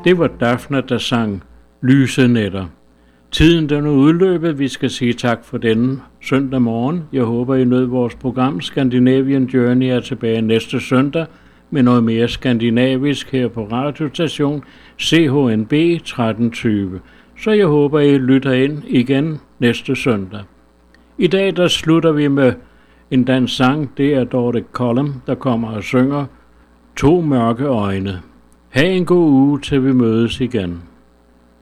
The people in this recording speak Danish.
Det var Daphne, der sang Lyse nætter. Tiden den er udløbet. Vi skal sige tak for denne søndag morgen. Jeg håber, I nød vores program. Scandinavian Journey er tilbage næste søndag med noget mere skandinavisk her på radiostation CHNB 1320. Så jeg håber, I lytter ind igen næste søndag. I dag der slutter vi med en dansk sang. Det er Dorte Collum, der kommer og synger To mørke øjne. Ha' en god uge, til vi mødes igen.